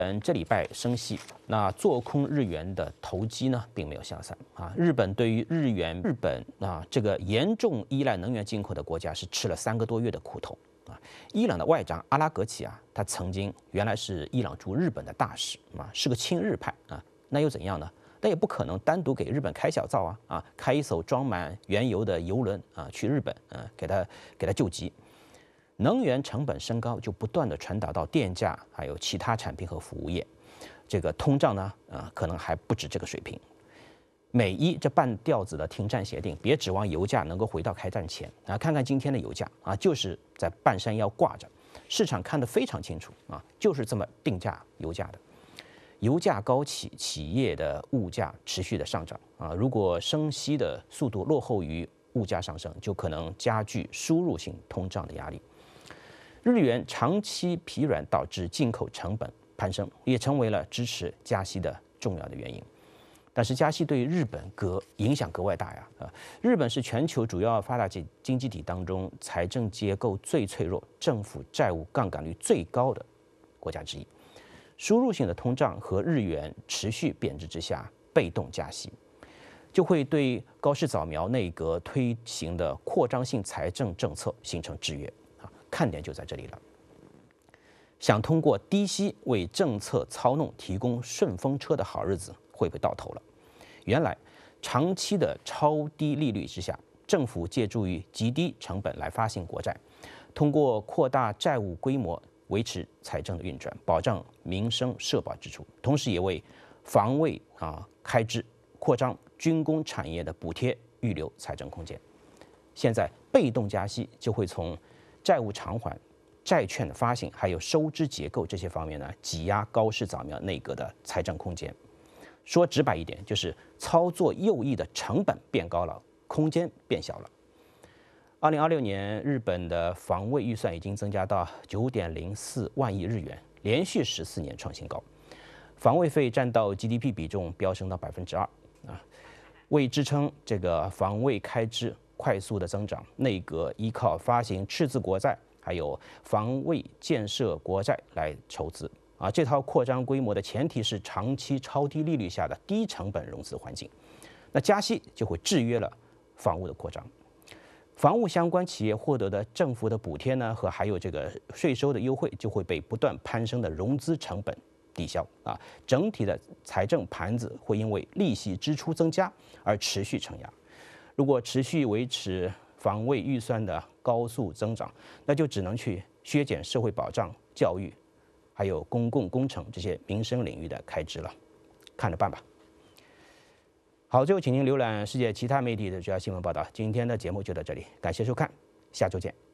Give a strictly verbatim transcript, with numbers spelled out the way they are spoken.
嗯，这礼拜升息，那做空日元的投机呢，并没有下散啊。日本对于日元，日本啊这个严重依赖能源进口的国家是吃了三个多月的苦头啊。伊朗的外长阿拉格齐啊，他曾经原来是伊朗驻日本的大使啊，是个亲日派啊，那又怎样呢？那也不可能单独给日本开小灶啊啊，开一艘装满原油的油轮啊去日本啊，给他给他救急。能源成本升高，就不断的传导到电价，还有其他产品和服务业。这个通胀呢，啊，可能还不止这个水平。美伊这半吊子的停战协定，别指望油价能够回到开战前啊！看看今天的油价啊，就是在半山腰挂着，市场看得非常清楚啊，就是这么定价油价的。油价高企，企业的物价持续的上涨啊！如果升息的速度落后于物价上升，就可能加剧输入性通胀的压力。日元长期疲软导致进口成本攀升，也成为了支持加息的重要的原因。但是加息对于日本格影响格外大呀！啊，日本是全球主要发达经经济体当中财政结构最脆弱、政府债务杠杆率最高的国家之一。输入性的通胀和日元持续贬值之下，被动加息，就会对高市早苗内阁推行的扩张性财政政策形成制约。看点就在这里了。想通过低息为政策操弄提供顺风车的好日子会不会到头了？原来长期的超低利率之下，政府借助于极低成本来发行国债，通过扩大债务规模维持财政的运转，保障民生社保支出，同时也为防卫啊开支、扩张军工产业的补贴预留财政空间。现在被动加息就会从债务偿还、债券的发行，还有收支结构这些方面呢，挤压高市早苗内阁的财政空间。说直白一点，就是操作右翼的成本变高了，空间变小了。二零二六年，日本的防卫预算已经增加到九点零四万亿日元，连续十四年创新高。防卫费占到 G D P 比重飙升到百分之二啊，为支撑这个防卫开支快速的增长，内阁依靠发行赤字国债，还有防卫建设国债来筹资啊。这套扩张规模的前提是长期超低利率下的低成本融资环境。那加息就会制约了防务的扩张。防务相关企业获得的政府的补贴呢，和还有这个税收的优惠，就会被不断攀升的融资成本抵消啊。整体的财政盘子会因为利息支出增加而持续承压。如果持续维持防卫预算的高速增长，那就只能去削减社会保障、教育，还有公共工程这些民生领域的开支了，看着办吧。好，最后请您浏览世界其他媒体的主要新闻报道。今天的节目就到这里，感谢收看，下周见。